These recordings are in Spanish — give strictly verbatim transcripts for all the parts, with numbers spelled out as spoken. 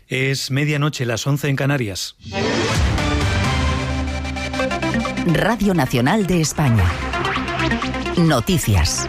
Es medianoche, las once en Canarias. Radio Nacional de España. Noticias.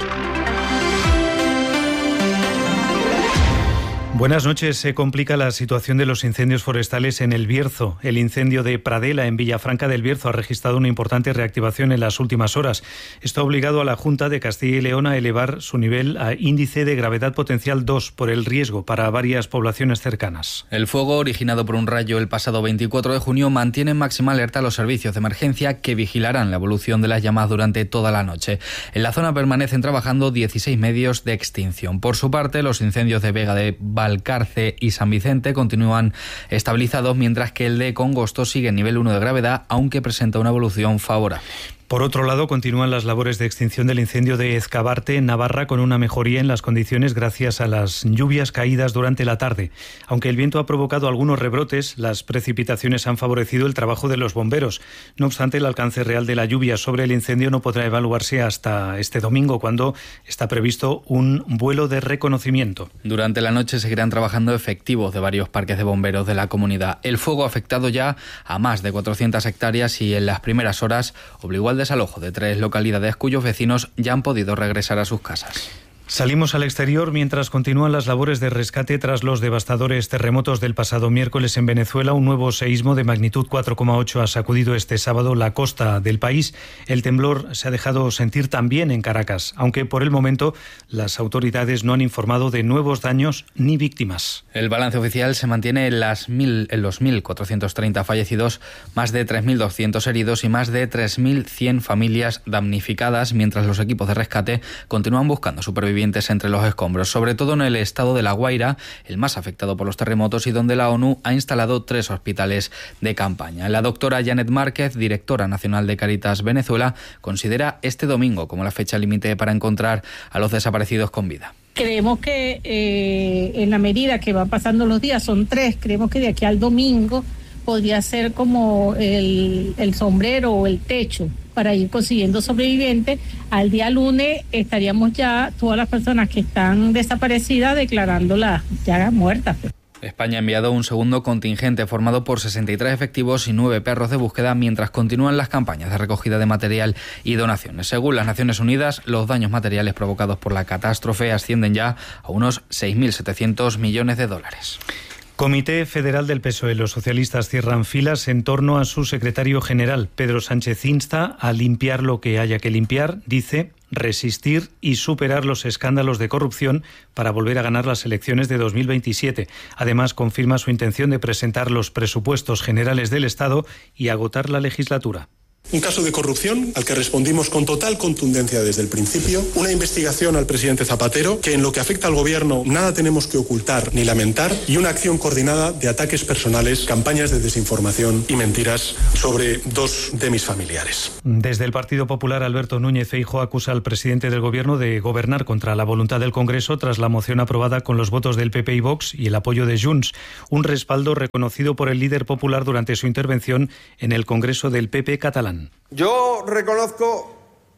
Buenas noches. Se complica la situación de los incendios forestales en El Bierzo. El incendio de Pradela, en Villafranca del Bierzo, ha registrado una importante reactivación en las últimas horas. Esto ha obligado a la Junta de Castilla y León a elevar su nivel a índice de gravedad potencial dos por el riesgo para varias poblaciones cercanas. El fuego, originado por un rayo el pasado veinticuatro de junio, mantiene en máxima alerta a los servicios de emergencia, que vigilarán la evolución de las llamas durante toda la noche. En la zona permanecen trabajando dieciséis medios de extinción. Por su parte, los incendios de Vega de Valcarce y San Vicente continúan estabilizados, mientras que el de Congosto sigue en nivel uno de gravedad, aunque presenta una evolución favorable. Por otro lado, continúan las labores de extinción del incendio de Ezcabarte, en Navarra, con una mejoría en las condiciones gracias a las lluvias caídas durante la tarde. Aunque el viento ha provocado algunos rebrotes, las precipitaciones han favorecido el trabajo de los bomberos. No obstante, el alcance real de la lluvia sobre el incendio no podrá evaluarse hasta este domingo, cuando está previsto un vuelo de reconocimiento. Durante la noche seguirán trabajando efectivos de varios parques de bomberos de la comunidad. El fuego ha afectado ya a más de cuatrocientas hectáreas y en las primeras horas obligó al desalojo de tres localidades cuyos vecinos ya han podido regresar a sus casas. Salimos al exterior mientras continúan las labores de rescate tras los devastadores terremotos del pasado miércoles en Venezuela. Un nuevo seísmo de magnitud cuatro coma ocho ha sacudido este sábado la costa del país. El temblor se ha dejado sentir también en Caracas, aunque por el momento las autoridades no han informado de nuevos daños ni víctimas. El balance oficial se mantiene en, las mil, en los mil cuatrocientos treinta fallecidos, más de tres mil doscientos heridos y más de tres mil cien familias damnificadas, mientras los equipos de rescate continúan buscando supervivientes entre los escombros, sobre todo en el estado de La Guaira, el más afectado por los terremotos y donde la ONU ha instalado tres hospitales de campaña. La doctora Janet Márquez, directora nacional de Cáritas Venezuela, considera este domingo como la fecha límite para encontrar a los desaparecidos con vida. Creemos que eh, en la medida que van pasando los días, son tres, creemos que de aquí al domingo podría ser como el, el sombrero o el techo para ir consiguiendo sobrevivientes. Al día lunes estaríamos ya todas las personas que están desaparecidas declarándolas ya muertas. España ha enviado un segundo contingente formado por sesenta y tres efectivos y nueve perros de búsqueda, mientras continúan las campañas de recogida de material y donaciones. Según las Naciones Unidas, los daños materiales provocados por la catástrofe ascienden ya a unos seis mil setecientos millones de dólares. Comité Federal del P S O E. Los socialistas cierran filas en torno a su secretario general. Pedro Sánchez insta a limpiar lo que haya que limpiar, dice, resistir y superar los escándalos de corrupción para volver a ganar las elecciones de dos mil veintisiete. Además, confirma su intención de presentar los presupuestos generales del Estado y agotar la legislatura. Un caso de corrupción al que respondimos con total contundencia desde el principio, una investigación al presidente Zapatero que en lo que afecta al gobierno nada tenemos que ocultar ni lamentar, y una acción coordinada de ataques personales, campañas de desinformación y mentiras sobre dos de mis familiares. Desde el Partido Popular, Alberto Núñez Feijóo acusa al presidente del gobierno de gobernar contra la voluntad del Congreso tras la moción aprobada con los votos del P P y Vox y el apoyo de Junts, un respaldo reconocido por el líder popular durante su intervención en el Congreso del P P catalán. Yo reconozco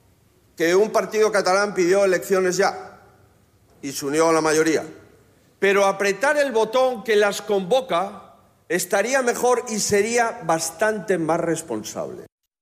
que un partido catalán pidió elecciones ya y se unió a la mayoría, pero apretar el botón que las convoca estaría mejor y sería bastante más responsable.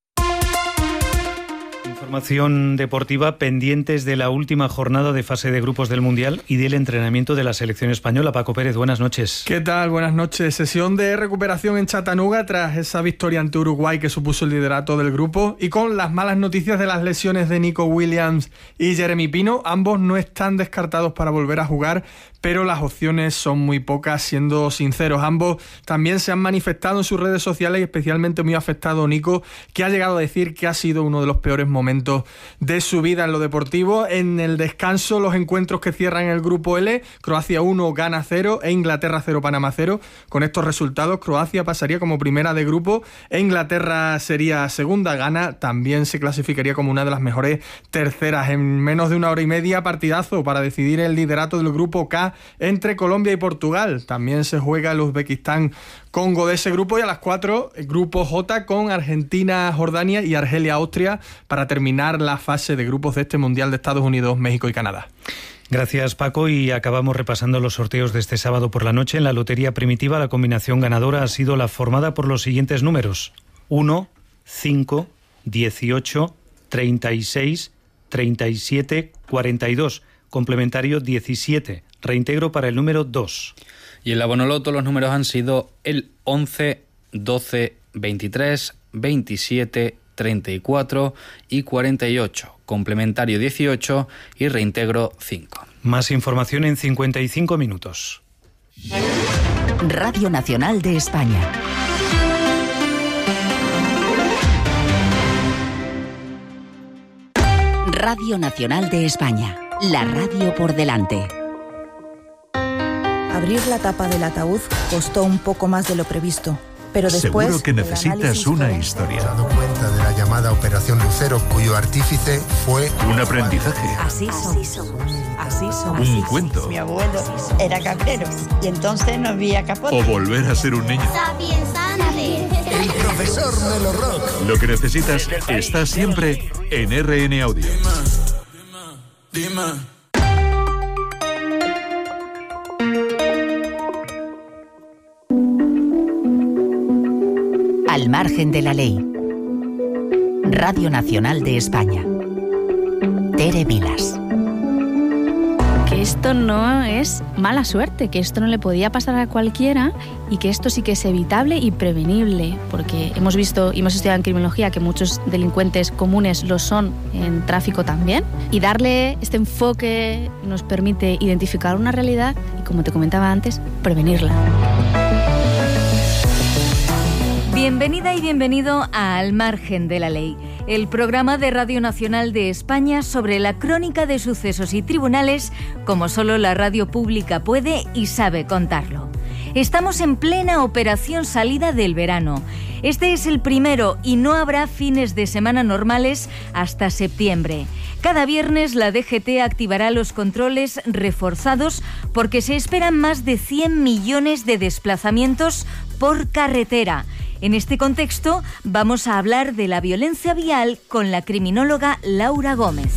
Información deportiva, pendientes de la última jornada de fase de grupos del Mundial y del entrenamiento de la selección española. Paco Pérez, buenas noches. ¿Qué tal? Buenas noches. Sesión de recuperación en Chattanooga tras esa victoria ante Uruguay que supuso el liderato del grupo, y con las malas noticias de las lesiones de Nico Williams y Jeremy Pino. Ambos no están descartados para volver a jugar, pero las opciones son muy pocas, siendo sinceros. Ambos también se han manifestado en sus redes sociales, y especialmente muy afectado Nico, que ha llegado a decir que ha sido uno de los peores momentos de su vida en lo deportivo. En el descanso, los encuentros que cierran el grupo L: Croacia uno, Ghana cero e Inglaterra cero, Panamá cero. Con estos resultados, Croacia pasaría como primera de grupo e Inglaterra sería segunda. Ghana también se clasificaría como una de las mejores terceras. En menos de una hora y media, partidazo para decidir el liderato del grupo K entre Colombia y Portugal. También se juega el Uzbekistán Congo de ese grupo, y a las cuatro, el grupo J con Argentina, Jordania y Argelia, Austria, para terminar la fase de grupos de este Mundial de Estados Unidos, México y Canadá. Gracias, Paco, y acabamos repasando los sorteos de este sábado por la noche. En la Lotería Primitiva la combinación ganadora ha sido la formada por los siguientes números: uno, cinco, dieciocho, treinta y seis, treinta y siete, cuarenta y dos, complementario diecisiete, reintegro para el número dos. Y en la Bonoloto los números han sido el once, doce, veintitrés, veintisiete, treinta y cuatro y cuarenta y ocho, complementario dieciocho y reintegro cinco. Más información en cincuenta y cinco minutos. Radio Nacional de España. Radio Nacional de España, la radio por delante. Abrir la tapa del ataúd costó un poco más de lo previsto, pero después... Seguro que necesitas una fue... historia. He dado cuenta de la llamada Operación Lucero, cuyo artífice fue... Un aprendizaje. Así somos. Así somos. Un cuento. Mi abuelo era cabrero y entonces no había capote. O volver a ser un niño. El profesor Melo Rock. Lo que necesitas está siempre en R N Audio. Dime, dime. Al margen de la ley. Radio Nacional de España. Tere Vilas. Que esto no es mala suerte, que esto no le podía pasar a cualquiera y que esto sí que es evitable y prevenible, porque hemos visto y hemos estudiado en criminología que muchos delincuentes comunes lo son en tráfico también, y darle este enfoque nos permite identificar una realidad y, como te comentaba antes, prevenirla. Bienvenida y bienvenido a Al margen de la ley, el programa de Radio Nacional de España sobre la crónica de sucesos y tribunales como solo la radio pública puede y sabe contarlo. Estamos en plena operación salida del verano. Este es el primero y no habrá fines de semana normales hasta septiembre. Cada viernes la D G T activará los controles reforzados porque se esperan más de cien millones de desplazamientos por carretera. En este contexto vamos a hablar de la violencia vial con la criminóloga Laura Gómez.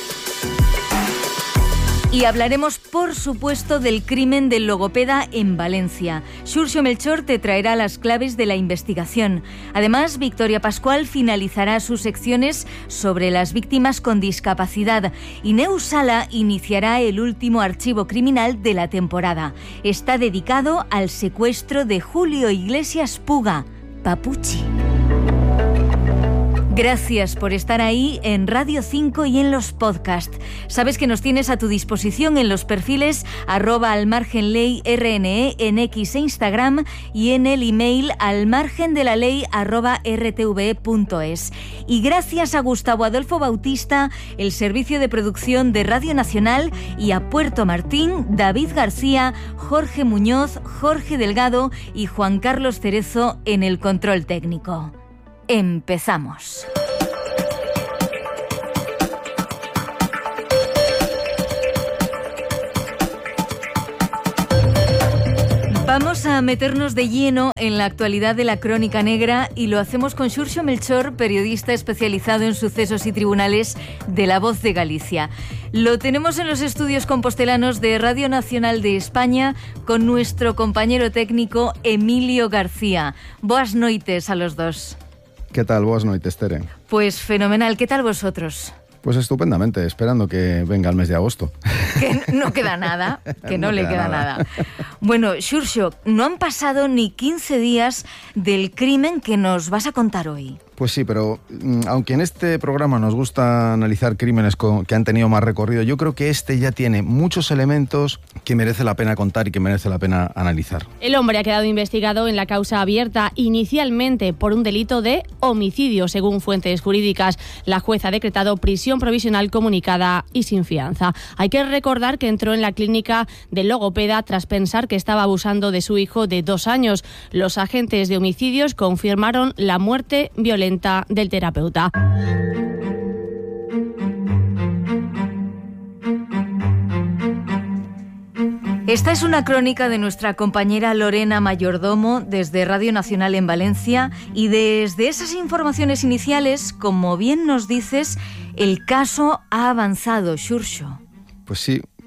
Y hablaremos, por supuesto, del crimen del logopeda en Valencia. Xurxo Melchor te traerá las claves de la investigación. Además, Victoria Pascual finalizará sus secciones sobre las víctimas con discapacidad. Y Neus Sala iniciará el último archivo criminal de la temporada. Está dedicado al secuestro de Julio Iglesias Puga, Papuchi. Gracias por estar ahí en Radio cinco y en los podcasts. Sabes que nos tienes a tu disposición en los perfiles arroba almargenley rne en X e Instagram y en el email almargendelaley arroba rtve.es. Y gracias a Gustavo Adolfo Bautista, el servicio de producción de Radio Nacional, y a Puerto Martín, David García, Jorge Muñoz, Jorge Delgado y Juan Carlos Cerezo en el control técnico. Empezamos. Vamos a meternos de lleno en la actualidad de la crónica negra y lo hacemos con Xurxo Melchor, periodista especializado en sucesos y tribunales de La Voz de Galicia. Lo tenemos en los estudios compostelanos de Radio Nacional de España con nuestro compañero técnico Emilio García. Boas noites a los dos. ¿Qué tal? Boas noites, Tere. Pues fenomenal. ¿Qué tal vosotros? Pues estupendamente, esperando que venga el mes de agosto. Que no queda nada, que no, no le queda, queda nada. nada. Bueno, Xurxo, no han pasado ni quince días del crimen que nos vas a contar hoy. Pues sí, pero aunque en este programa nos gusta analizar crímenes con, que han tenido más recorrido, yo creo que este ya tiene muchos elementos que merece la pena contar y que merece la pena analizar. El hombre ha quedado investigado en la causa abierta inicialmente por un delito de homicidio, según fuentes jurídicas. La jueza ha decretado prisión provisional comunicada y sin fianza. Hay que recordar que entró en la clínica del logopeda tras pensar que estaba abusando de su hijo de dos años. Los agentes de homicidios confirmaron la muerte violenta del terapeuta. Esta es una crónica de nuestra compañera Lorena Mayordomo desde Radio Nacional en Valencia, y desde esas informaciones iniciales, como bien nos dices, el caso ha avanzado, Xurxo. Pues sí,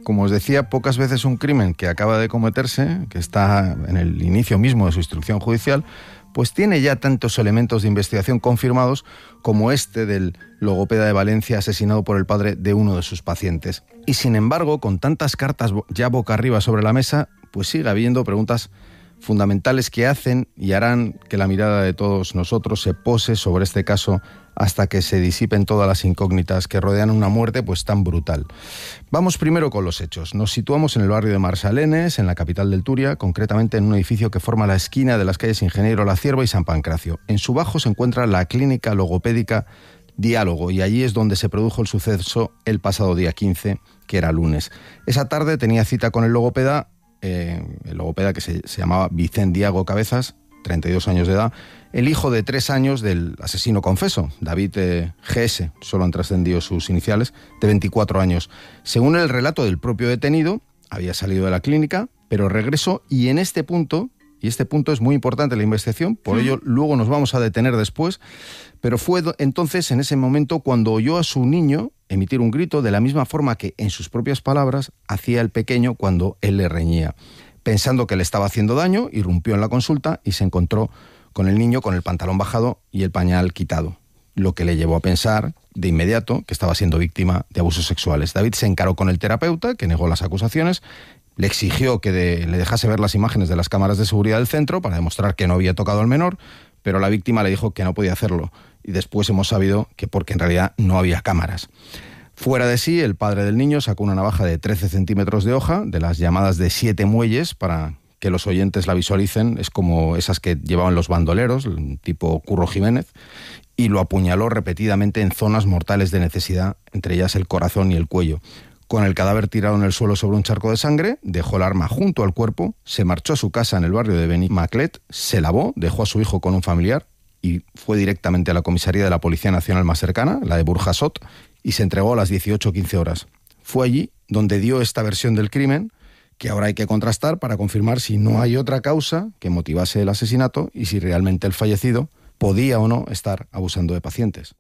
Como os decía, pocas veces un crimen que acaba de cometerse, que está en el inicio mismo de su instrucción judicial, pues tiene ya tantos elementos de investigación confirmados como este del logopeda de Valencia asesinado por el padre de uno de sus pacientes. Y sin embargo, con tantas cartas ya boca arriba sobre la mesa, pues sigue habiendo preguntas fundamentales que hacen y harán que la mirada de todos nosotros se pose sobre este caso hasta que se disipen todas las incógnitas que rodean una muerte pues tan brutal. Vamos primero con los hechos. Nos situamos en el barrio de Marsalenes, en la capital del Turia, concretamente en un edificio que forma la esquina de las calles Ingeniero La Cierva y San Pancracio. En su bajo se encuentra la clínica logopédica Diálogo, y allí es donde se produjo el suceso el pasado día quince, que era lunes. Esa tarde tenía cita con el logopeda, eh, el logopeda que se, se llamaba Vicente Diago Cabezas, treinta y dos años de edad, el hijo de tres años del asesino confeso, David eh, G S, solo han trascendido sus iniciales, de veinticuatro años. Según el relato del propio detenido, había salido de la clínica, pero regresó, y en este punto, y este punto es muy importante en la investigación, por ello luego nos vamos a detener después, pero fue entonces, en ese momento, cuando oyó a su niño emitir un grito de la misma forma que, en sus propias palabras, hacía el pequeño cuando él le reñía. Pensando que le estaba haciendo daño, irrumpió en la consulta y se encontró con el niño con el pantalón bajado y el pañal quitado, lo que le llevó a pensar de inmediato que estaba siendo víctima de abusos sexuales. David se encaró con el terapeuta, que negó las acusaciones, le exigió que de, le dejase ver las imágenes de las cámaras de seguridad del centro para demostrar que no había tocado al menor, pero la víctima le dijo que no podía hacerlo, y después hemos sabido que porque en realidad no había cámaras. Fuera de sí, el padre del niño sacó una navaja de trece centímetros de hoja, de las llamadas de siete muelles, para que los oyentes la visualicen, es como esas que llevaban los bandoleros, tipo Curro Jiménez, y lo apuñaló repetidamente en zonas mortales de necesidad, entre ellas el corazón y el cuello. Con el cadáver tirado en el suelo sobre un charco de sangre, dejó el arma junto al cuerpo, se marchó a su casa en el barrio de Benimaclet, se lavó, dejó a su hijo con un familiar y fue directamente a la comisaría de la Policía Nacional más cercana, la de Burjasot, y se entregó a las dieciocho o quince horas. Fue allí donde dio esta versión del crimen, que ahora hay que contrastar para confirmar si no hay otra causa que motivase el asesinato y si realmente el fallecido podía o no estar abusando de pacientes.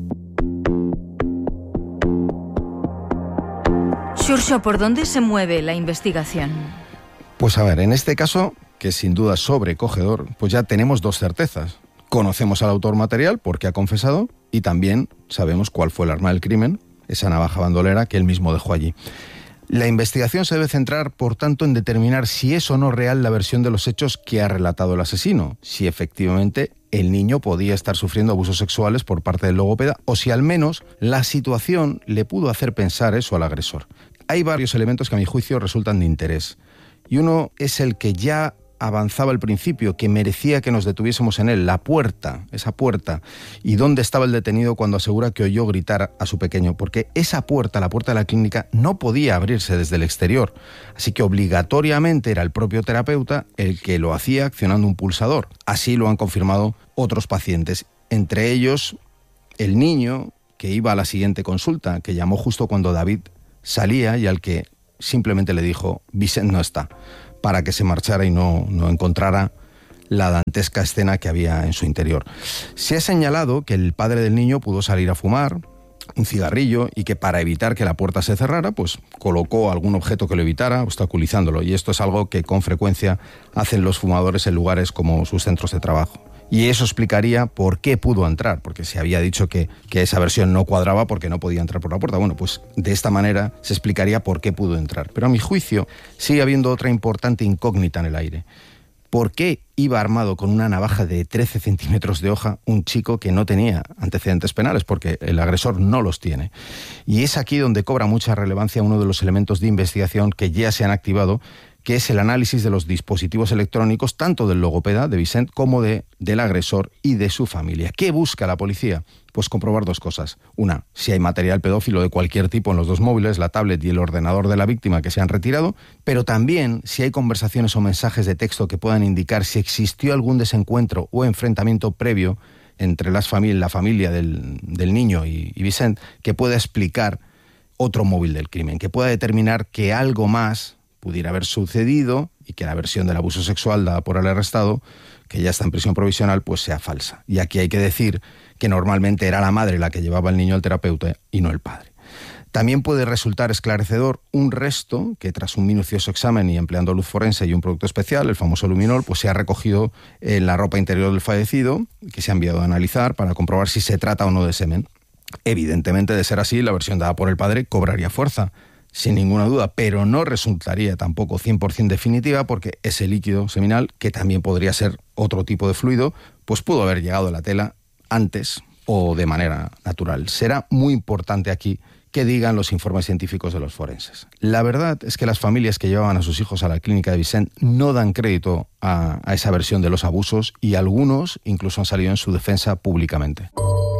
Xurxo, ¿por dónde se mueve la investigación? Pues a ver, en este caso, que es sin duda sobrecogedor, pues ya tenemos dos certezas. Conocemos al autor material porque ha confesado y también sabemos cuál fue el arma del crimen, esa navaja bandolera que él mismo dejó allí. La investigación se debe centrar, por tanto, en determinar si es o no real la versión de los hechos que ha relatado el asesino, si efectivamente el niño podía estar sufriendo abusos sexuales por parte del logopeda o si al menos la situación le pudo hacer pensar eso al agresor. Hay varios elementos que a mi juicio resultan de interés y uno es el que ya avanzaba al principio, que merecía que nos detuviésemos en él, la puerta, esa puerta, y dónde estaba el detenido cuando asegura que oyó gritar a su pequeño, porque esa puerta, la puerta de la clínica, no podía abrirse desde el exterior, así que obligatoriamente era el propio terapeuta el que lo hacía accionando un pulsador. Así lo han confirmado otros pacientes, entre ellos el niño que iba a la siguiente consulta, que llamó justo cuando David salía y al que simplemente le dijo, Vicent no está, para que se marchara y no, no encontrara la dantesca escena que había en su interior. Se ha señalado que el padre del niño pudo salir a fumar un cigarrillo y que para evitar que la puerta se cerrara, pues colocó algún objeto que lo evitara, obstaculizándolo. Y esto es algo que con frecuencia hacen los fumadores en lugares como sus centros de trabajo. Y eso explicaría por qué pudo entrar, porque se había dicho que, que esa versión no cuadraba porque no podía entrar por la puerta. Bueno, pues de esta manera se explicaría por qué pudo entrar. Pero a mi juicio sigue habiendo otra importante incógnita en el aire. ¿Por qué iba armado con una navaja de trece centímetros de hoja un chico que no tenía antecedentes penales? Porque el agresor no los tiene. Y es aquí donde cobra mucha relevancia uno de los elementos de investigación que ya se han activado, que es el análisis de los dispositivos electrónicos, tanto del logopeda, de Vicent, como de, del agresor y de su familia. ¿Qué busca la policía? Pues comprobar dos cosas. Una, si hay material pedófilo de cualquier tipo en los dos móviles, la tablet y el ordenador de la víctima que se han retirado, pero también si hay conversaciones o mensajes de texto que puedan indicar si existió algún desencuentro o enfrentamiento previo entre las famili- la familia del, del niño y, y Vicent, que pueda explicar otro móvil del crimen, que pueda determinar que algo más pudiera haber sucedido y que la versión del abuso sexual dada por el arrestado, que ya está en prisión provisional, pues sea falsa. Y aquí hay que decir que normalmente era la madre la que llevaba al niño al terapeuta y no el padre. También puede resultar esclarecedor un resto que, tras un minucioso examen y empleando luz forense y un producto especial, el famoso luminol, pues se ha recogido en la ropa interior del fallecido, que se ha enviado a analizar para comprobar si se trata o no de semen. Evidentemente, de ser así, la versión dada por el padre cobraría fuerza, sin ninguna duda, pero no resultaría tampoco cien por ciento definitiva, porque ese líquido seminal, que también podría ser otro tipo de fluido, pues pudo haber llegado a la tela antes o de manera natural. Será muy importante aquí que digan los informes científicos de los forenses. La verdad es que las familias que llevaban a sus hijos a la clínica de Vicent no dan crédito a, a esa versión de los abusos, y algunos incluso han salido en su defensa públicamente.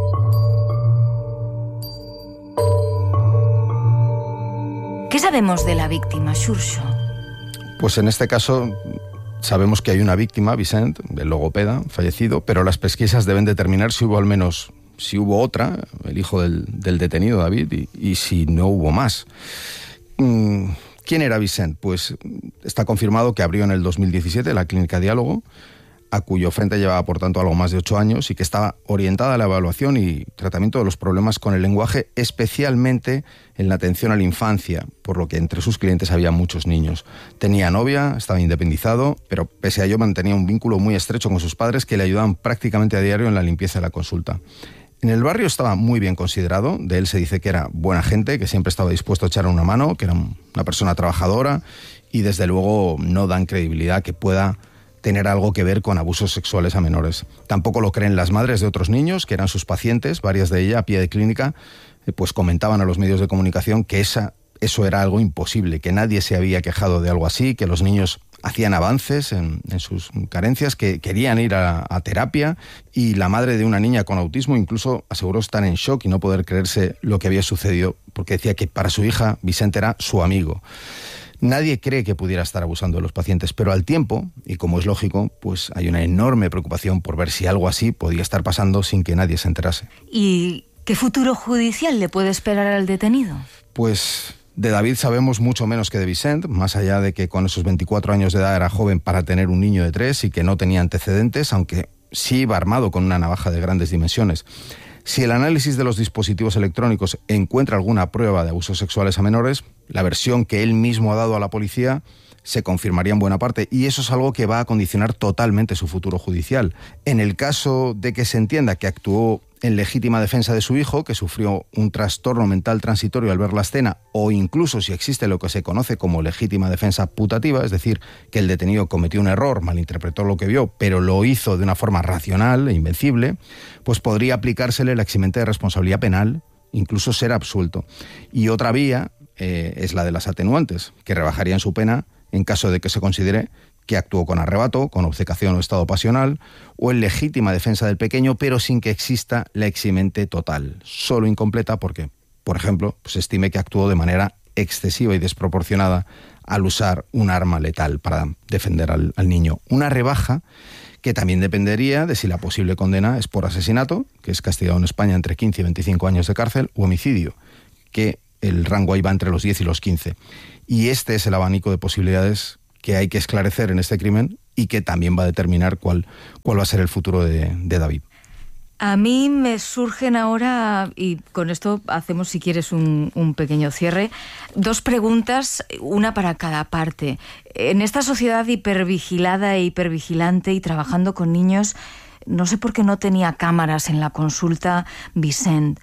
¿Qué sabemos de la víctima, Xurxo? Pues en este caso sabemos que hay una víctima, Vicent, el logopeda, fallecido, pero las pesquisas deben determinar si hubo al menos... si hubo otra, el hijo del, del detenido, David, y, y si no hubo más. ¿Quién era Vicent? Pues está confirmado que abrió en el dos mil diecisiete la Clínica Diálogo, a cuyo frente llevaba, por tanto, algo más de ocho años, y que estaba orientada a la evaluación y tratamiento de los problemas con el lenguaje, especialmente en la atención a la infancia, por lo que entre sus clientes había muchos niños. Tenía novia, estaba independizado, pero pese a ello mantenía un vínculo muy estrecho con sus padres, que le ayudaban prácticamente a diario en la limpieza de la consulta. En el barrio estaba muy bien considerado, de él se dice que era buena gente, que siempre estaba dispuesto a echar una mano, que era una persona trabajadora, y desde luego no dan credibilidad que pueda tener algo que ver con abusos sexuales a menores. Tampoco lo creen las madres de otros niños, que eran sus pacientes, varias de ellas a pie de clínica, pues comentaban a los medios de comunicación que esa, eso era algo imposible, que nadie se había quejado de algo así, que los niños hacían avances en, en sus carencias, que querían ir a, a terapia, y la madre de una niña con autismo incluso aseguró estar en shock y no poder creerse lo que había sucedido, porque decía que para su hija Vicente era su amigo. Nadie cree que pudiera estar abusando de los pacientes, pero al tiempo, y como es lógico, pues hay una enorme preocupación por ver si algo así podía estar pasando sin que nadie se enterase. ¿Y qué futuro judicial le puede esperar al detenido? Pues de David sabemos mucho menos que de Vicent, más allá de que con esos veinticuatro años de edad era joven para tener un niño de tres y que no tenía antecedentes, aunque sí iba armado con una navaja de grandes dimensiones. Si el análisis de los dispositivos electrónicos encuentra alguna prueba de abusos sexuales a menores, la versión que él mismo ha dado a la policía se confirmaría en buena parte, y eso es algo que va a condicionar totalmente su futuro judicial. En el caso de que se entienda que actuó en legítima defensa de su hijo, que sufrió un trastorno mental transitorio al ver la escena, o incluso si existe lo que se conoce como legítima defensa putativa, es decir, que el detenido cometió un error, malinterpretó lo que vio, pero lo hizo de una forma racional e invencible, pues podría aplicársele la eximente de responsabilidad penal, incluso ser absuelto. Y otra vía eh, es la de las atenuantes, que rebajarían su pena en caso de que se considere que actuó con arrebato, con obcecación o estado pasional, o en legítima defensa del pequeño, pero sin que exista la eximente total, solo incompleta porque, por ejemplo, se estime que actuó de manera excesiva y desproporcionada al usar un arma letal para defender al, al niño. Una rebaja que también dependería de si la posible condena es por asesinato, que es castigado en España entre quince y veinticinco años de cárcel, o homicidio, que el rango ahí va entre los diez y los quince. Y este es el abanico de posibilidades que hay que esclarecer en este crimen y que también va a determinar cuál, cuál va a ser el futuro de, de David. A mí me surgen ahora, y con esto hacemos, si quieres, un, un pequeño cierre, dos preguntas, una para cada parte. En esta sociedad hipervigilada e hipervigilante y trabajando con niños, no sé por qué no tenía cámaras en la consulta Vicent.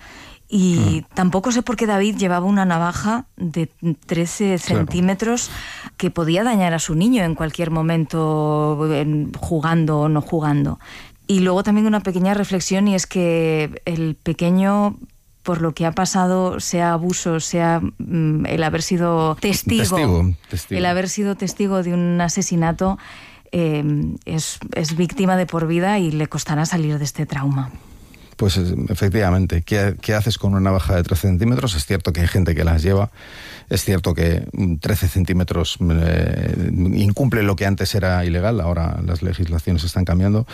Y mm. tampoco sé por qué David llevaba una navaja de trece centímetros que podía dañar a su niño en cualquier momento, en, jugando o no jugando. Y luego también una pequeña reflexión, y es que el pequeño, por lo que ha pasado, sea abuso, sea mm, el haber sido testigo, testigo, testigo, el haber sido testigo de un asesinato, eh, es, es víctima de por vida y le costará salir de este trauma. Pues efectivamente, ¿qué, ¿qué haces con una navaja de trece centímetros? Es cierto que hay gente que las lleva, es cierto que trece centímetros eh, incumple lo que antes era ilegal, ahora las legislaciones están cambiando,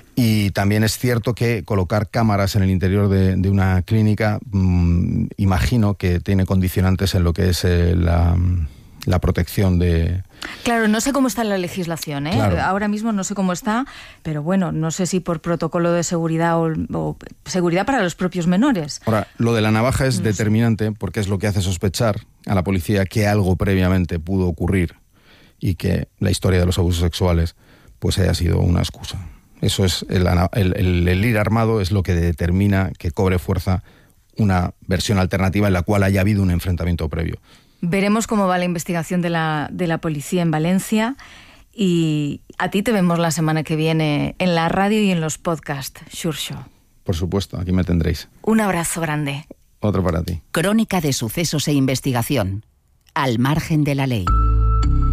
y también es cierto que colocar cámaras en el interior de, de una clínica, mmm, imagino que tiene condicionantes en lo que es eh, la... la protección de... Claro, no sé cómo está la legislación, ¿eh? Claro. Ahora mismo no sé cómo está, pero bueno, no sé si por protocolo de seguridad o, o seguridad para los propios menores. Ahora, lo de la navaja es No sé. determinante porque es lo que hace sospechar a la policía que algo previamente pudo ocurrir y que la historia de los abusos sexuales pues haya sido una excusa. Eso es, el, el, el, el ir armado es lo que determina que cobre fuerza una versión alternativa en la cual haya habido un enfrentamiento previo. Veremos cómo va la investigación de la, de la policía en Valencia y a ti te vemos la semana que viene en la radio y en los podcasts, Sure Show. Por supuesto, aquí me tendréis. Un abrazo grande. Otro para ti. Crónica de sucesos e investigación. Al margen de la ley.